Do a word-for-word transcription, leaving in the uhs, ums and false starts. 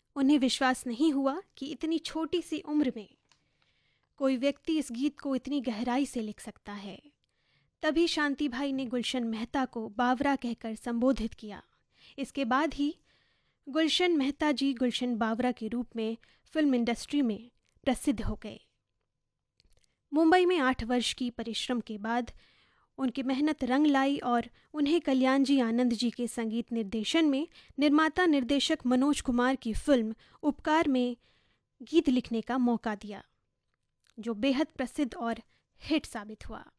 उन्हें विश्वास नहीं हुआ कि इतनी छोटी सी उम्र में कोई व्यक्ति इस गीत को इतनी गहराई से लिख सकता है। तभी शांति भाई ने गुलशन मेहता को बावरा कहकर संबोधित किया। इसके बाद ही गुलशन मेहता जी गुलशन बावरा के रूप में फिल्म इंडस्ट्री में प्रसिद्ध हो गए। मुंबई में आठ वर्ष की परिश्रम के बाद उनकी मेहनत रंग लाई और उन्हें कल्याण जी आनंद जी के संगीत निर्देशन में निर्माता निर्देशक मनोज कुमार की फिल्म उपकार में गीत लिखने का मौका दिया, जो बेहद प्रसिद्ध और हिट साबित हुआ।